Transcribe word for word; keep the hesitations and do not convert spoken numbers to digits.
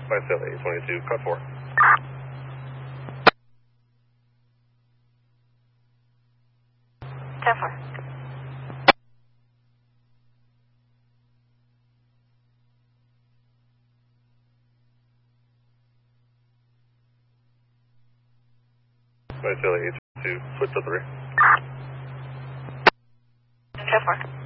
Myself eight twenty-two, cut four. ten four. Myself eight twenty-two, switch to three. ten four.